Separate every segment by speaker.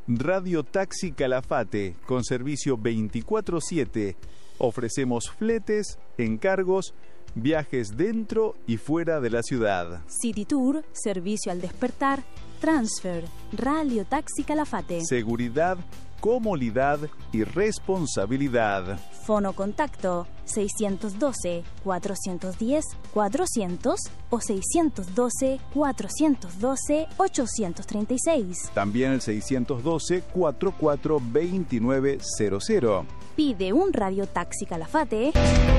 Speaker 1: Radio Taxi Calafate, con servicio 24/7. Ofrecemos fletes, encargos, viajes dentro y fuera de la ciudad.
Speaker 2: City Tour, servicio al despertar, transfer, Radio Taxi Calafate.
Speaker 1: Seguridad, comodidad y responsabilidad.
Speaker 2: Fono contacto 612-410-400 o 612-412-836.
Speaker 1: También el 612-442900.
Speaker 2: Pide un Radio Taxi Calafate.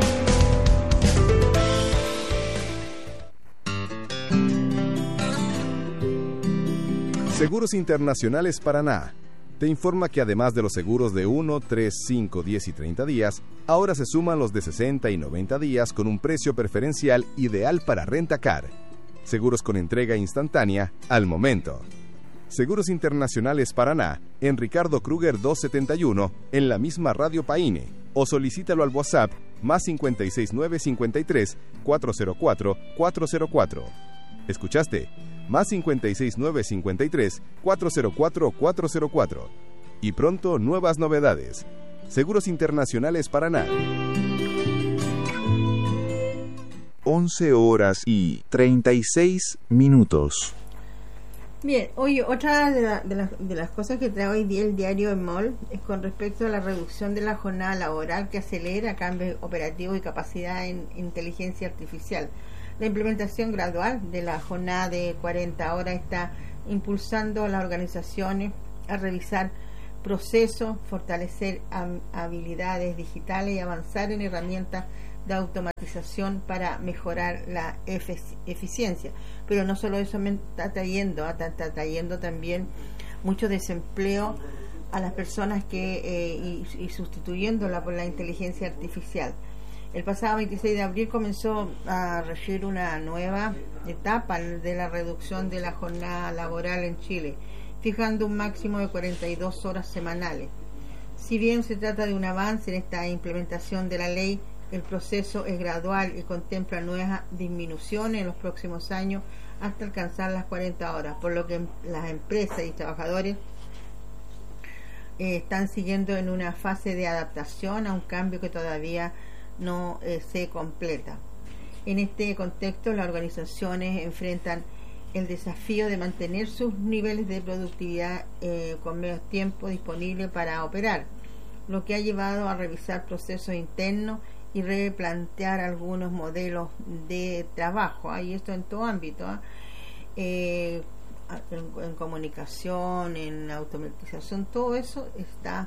Speaker 3: Seguros Internacionales Paraná te informa que además de los seguros de 1, 3, 5, 10 y 30 días, ahora se suman los de 60 y 90 días con un precio preferencial ideal para Rentacar. Seguros con entrega instantánea al momento. Seguros Internacionales Paraná, en Ricardo Kruger 271, en la misma Radio Paine, o solicítalo al WhatsApp más 56953 404 404. ¿Escuchaste? Más 56953 404 404. Y pronto nuevas novedades. Seguros Internacionales Paraná.
Speaker 4: 11:36.
Speaker 5: Bien, oye, otra de las cosas que trae hoy día el diario EMOL es con respecto a la reducción de la jornada laboral que acelera cambios operativos y capacidad en inteligencia artificial. La implementación gradual de la jornada de 40 horas está impulsando a las organizaciones a revisar procesos, fortalecer habilidades digitales y avanzar en herramientas de automatización para mejorar la eficiencia. Pero no solo eso está trayendo también mucho desempleo a las personas que y sustituyéndola por la inteligencia artificial. El pasado 26 de abril comenzó a regir una nueva etapa de la reducción de la jornada laboral en Chile, fijando un máximo de 42 horas semanales. Si bien se trata de un avance en esta implementación de la ley, el proceso es gradual y contempla nuevas disminuciones en los próximos años hasta alcanzar las 40 horas, por lo que las empresas y trabajadores están siguiendo en una fase de adaptación a un cambio que todavía no se completa. En este contexto, las organizaciones enfrentan el desafío de mantener sus niveles de productividad con menos tiempo disponible para operar, lo que ha llevado a revisar procesos internos y replantear algunos modelos de trabajo, y esto en todo ámbito, en comunicación, en automatización, todo eso está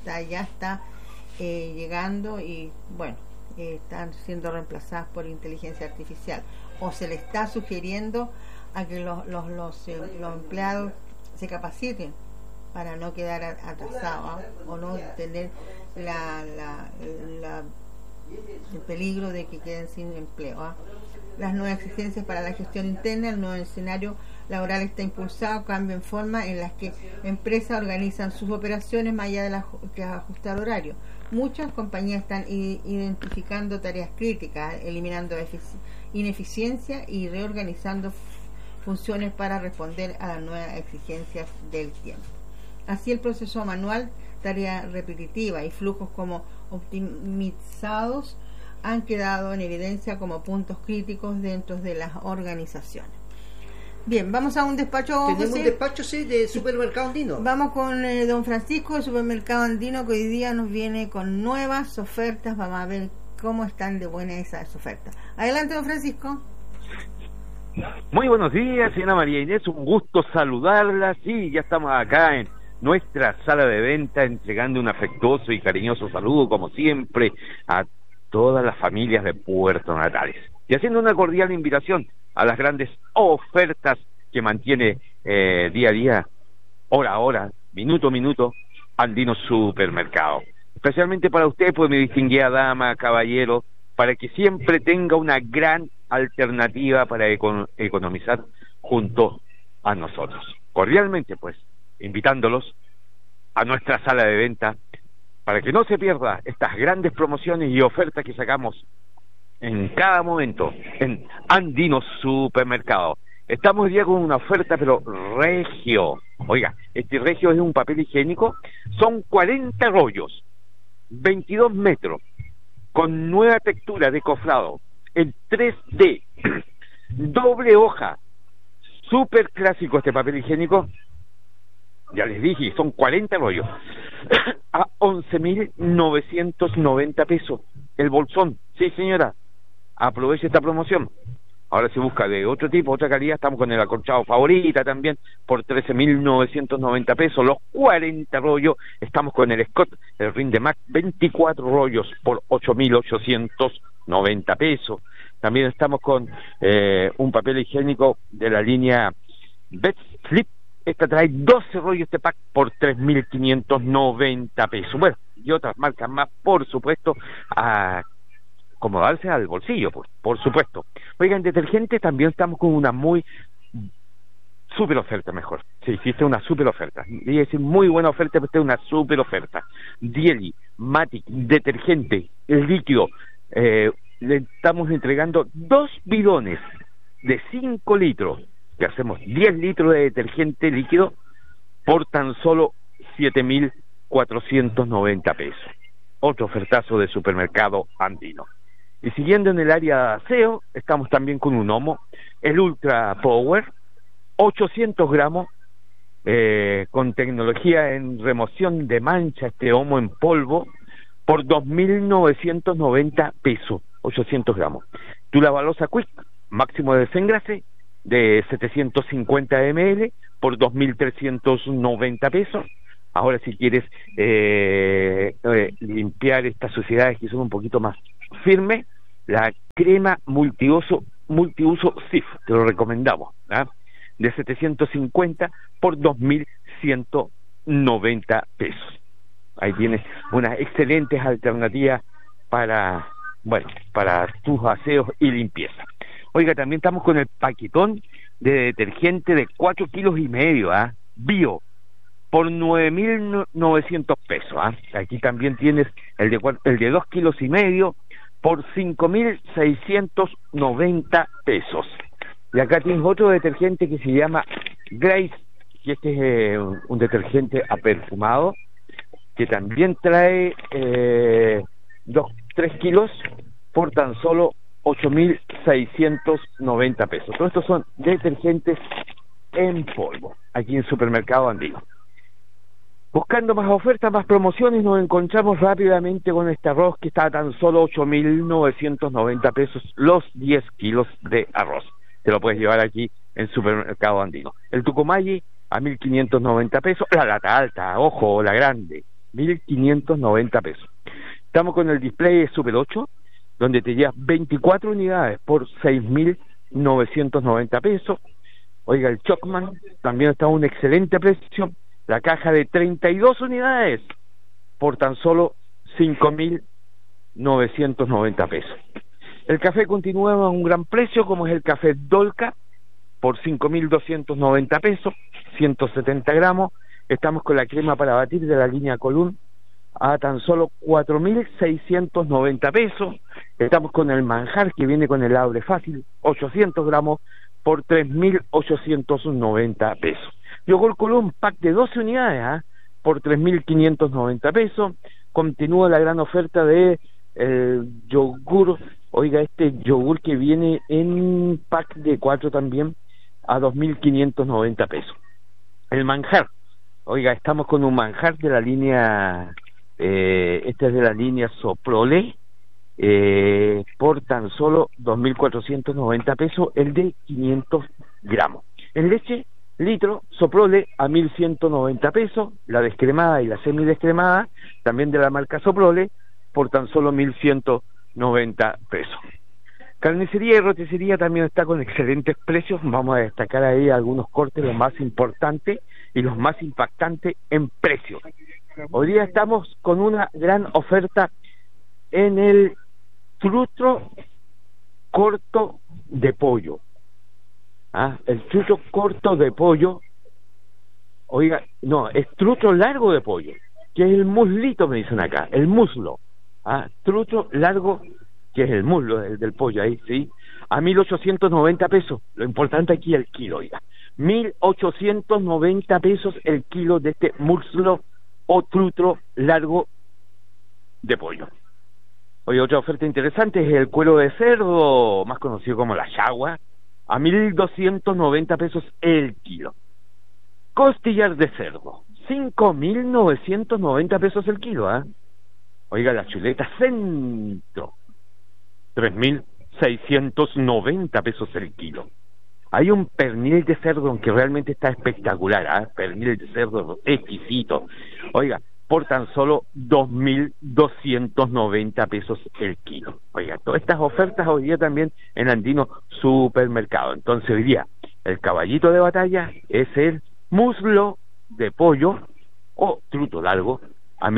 Speaker 5: llegando y bueno, están siendo reemplazadas por inteligencia artificial, o se le está sugiriendo a que los empleados se capaciten para no quedar atrasados, o no tener el peligro de que queden sin empleo. Las nuevas exigencias para la gestión interna, el nuevo escenario laboral está impulsado, cambio en forma en las que empresas organizan sus operaciones más allá de que ajustar horario. Muchas compañías están identificando tareas críticas, eliminando ineficiencia y reorganizando funciones para responder a las nuevas exigencias del tiempo. Así, el proceso manual, tarea repetitiva y flujos como optimizados han quedado en evidencia como puntos críticos dentro de las organizaciones. Bien, vamos a un despacho.
Speaker 6: Tenemos un despacho, sí, de Supermercado Andino.
Speaker 5: Vamos con don Francisco de Supermercado Andino, que hoy día nos viene con nuevas ofertas. Vamos a ver cómo están de buenas esas ofertas. Adelante, don Francisco.
Speaker 7: Muy buenos días, señora María Inés, un gusto saludarla. Sí, ya estamos acá en nuestra sala de venta entregando un afectuoso y cariñoso saludo, como siempre, a todas las familias de Puerto Natales. Y haciendo una cordial invitación a las grandes ofertas que mantiene día a día, hora a hora, minuto a minuto, Andino Supermercado. Especialmente para usted, pues, mi distinguida dama, caballero, para que siempre tenga una gran alternativa para economizar junto a nosotros. Cordialmente, pues, invitándolos a nuestra sala de venta para que no se pierda estas grandes promociones y ofertas que sacamos en cada momento en Andino Supermercado. estamos hoy día con una oferta, pero regio. Oiga, este regio es un papel higiénico, son 40 rollos, 22 metros, con nueva textura de cofrado, en 3D, doble hoja, súper clásico este papel higiénico. Ya les dije, son 40 rollos, a 11.990 pesos, el bolsón. Sí, señora, aproveche esta promoción. Ahora se busca de otro tipo, otra calidad, estamos con el acolchado Favorita también, por 13.990 pesos, los 40 rollos. Estamos con el Scott, el Rindemax, 24 rollos por 8.890 pesos. También estamos con un papel higiénico de la línea Best Flip. Esta trae 12 rollos este pack por 3.590 pesos. Bueno, y otras marcas más, por supuesto, a acomodarse al bolsillo, por supuesto. Oigan, detergente también estamos con una muy super oferta, mejor. Sí, esta es una super oferta. Voy a decir muy buena oferta, pero esta es una super oferta. Dieli, Matic, detergente, el líquido. Le estamos entregando 2 bidones de 5 litros, que hacemos 10 litros de detergente líquido por tan solo 7.490 pesos. Otro ofertazo de Supermercado Andino. Y siguiendo en el área de aseo, estamos también con un Omo, el Ultra Power, 800 gramos, con tecnología en remoción de mancha, este Omo en polvo, por 2.990 pesos, 800 gramos. Tu lavalosa Quick, máximo de desengrase, de 750 ml, por 2.390 pesos. Ahora, si quieres limpiar estas suciedades que son un poquito más firmes, la crema multiuso SIF, te lo recomendamos, ¿ah? De 750 por 2.190 pesos. Ahí tienes unas excelentes alternativas para tus aseos y limpieza. Oiga, también estamos con el paquetón de detergente de 4,5 kilos, bio, por 9.900 pesos. Aquí también tienes el de 2,5 kilos por 5.690 pesos. Y acá tienes otro detergente que se llama Grace, y este es un detergente aperfumado que también trae 3 kilos por tan solo 8.690 pesos. Todos estos son detergentes en polvo, aquí en Supermercado Andino. Buscando más ofertas, más promociones, nos encontramos rápidamente con este arroz que está a tan solo 8.990 pesos los 10 kilos de arroz. Te lo puedes llevar aquí en Supermercado Andino. El Tucumayi a 1.590 pesos, la lata alta, ojo, la grande, 1.590 pesos. Estamos con el display Super 8, donde te llevas 24 unidades por 6.990 pesos. Oiga, el Chocman también está a un excelente precio. La caja de 32 unidades por tan solo 5.990 pesos. El café continúa a un gran precio, como es el café Dolca, por 5.290 pesos, 170 gramos. Estamos con la crema para batir de la línea Column a tan solo 4.690 pesos. Estamos con el manjar que viene con el abre fácil, 800 gramos, por 3.890 pesos. Yogur Column, pack de 12 unidades, por 3.590 pesos. Continúa la gran oferta de yogur. Oiga, este yogur que viene en pack de 4 también, a 2.590 pesos. El manjar, oiga, estamos con un manjar de la línea, este es de la línea Soprole, por tan solo 2.490 pesos, el de 500 gramos. En leche, litro, Soprole a 1.190 pesos, la descremada y la semidescremada, también de la marca Soprole, por tan solo 1.190 pesos. Carnicería y roticería también está con excelentes precios. Vamos a destacar ahí algunos cortes, los más importantes y los más impactantes en precios. Hoy día estamos con una gran oferta en el trutro corto de pollo. El trutro corto de pollo, oiga, no, es trutro largo de pollo, que es el muslito, me dicen acá, el muslo. Trutro largo, que es el muslo del pollo ahí, ¿sí? a 1.890 pesos. Lo importante aquí es el kilo, oiga. 1.890 pesos el kilo de este muslo o trutro largo de pollo. Oye, otra oferta interesante es el cuero de cerdo, más conocido como la chagua, a 1.290 pesos el kilo. Costillar de cerdo, 5.990 pesos el kilo, ¿ah? Oiga, la chuleta centro, 3.690 pesos el kilo. Hay un pernil de cerdo que realmente está espectacular, ¿ah? Pernil de cerdo exquisito. Oiga, por tan solo 2.290 pesos el kilo. Oiga, todas estas ofertas hoy día también en Andino Supermercado. Entonces hoy día el caballito de batalla es el muslo de pollo o truto largo a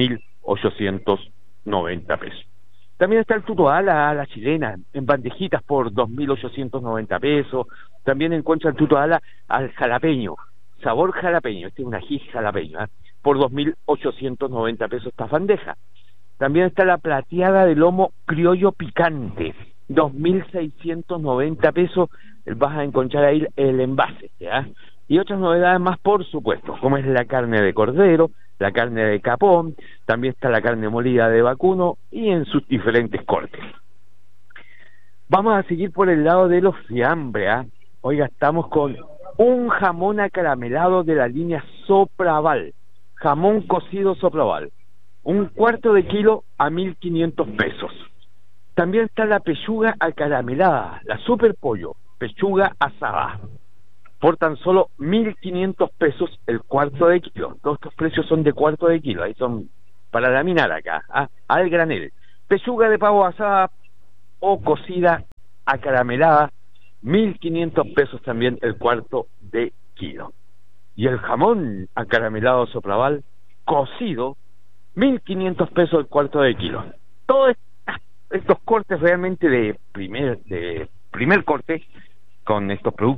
Speaker 7: 1.890 pesos. También está el tuto a la chilena en bandejitas por 2.890 pesos. También encuentra el tuto al jalapeño, sabor jalapeño, este es un ají jalapeño, ¿eh? Por 2.890 pesos esta bandeja. También está la plateada de lomo criollo picante, 2.690 pesos, vas a encontrar ahí el envase, ¿ya? Y otras novedades más, por supuesto, como es la carne de cordero, la carne de capón, también está la carne molida de vacuno y en sus diferentes cortes. Vamos a seguir por el lado de los fiambres, ¿eh? Oiga, estamos con un jamón acaramelado de la línea Sopraval, jamón cocido Sopraval, un cuarto de kilo a 1.500 pesos. También está la pechuga acaramelada, la super pollo, pechuga asada, por tan solo 1.500 pesos el cuarto de kilo. Todos estos precios son de cuarto de kilo, ahí son para laminar acá, ¿ah? Al granel. Pechuga de pavo asada o cocida acaramelada, 1.500 pesos también el cuarto de kilo. Y el jamón acaramelado Sopraval cocido, 1.500 pesos el cuarto de kilo. Todos estos cortes realmente de primer corte con estos productos